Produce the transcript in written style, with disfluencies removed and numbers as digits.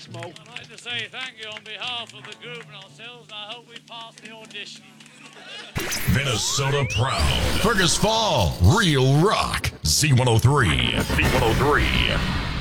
Smo. I'd like to say thank you on behalf of the group and ourselves, and I hope we pass the audition. Minnesota proud. Fergus Fall, Real Rock. Z103. Z103.